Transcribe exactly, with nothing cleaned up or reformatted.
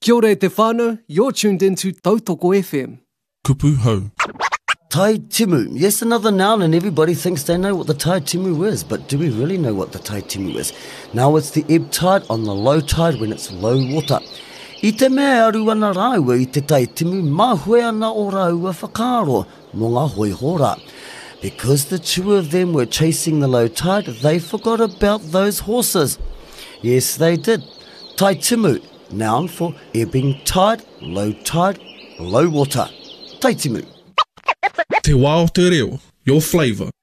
Kia ora e te whānau, you're tuned into Tautoko F M. Kupu hau. Tai timu. Yes, another noun, and everybody thinks they know what the tai timu is, but do we really know what the tai timu is? Now it's the ebb tide on the low tide when it's low water. I te mea aru ana rāua I te tai timu, mā hoi ana o rāua whakaro, mō ngā hoi hora. Because the two of them were chasing the low tide, they forgot about those horses. Yes, they did. Tai timu, noun for ebbing tide, low tide, low water. Tai timu. Te wā o te reo, your flavour.